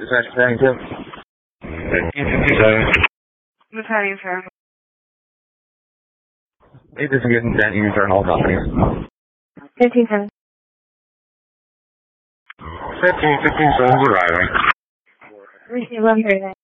Battalion 7. Battalion 7. It is getting that internal company. 15-7. 15-7 arriving. Receive 139.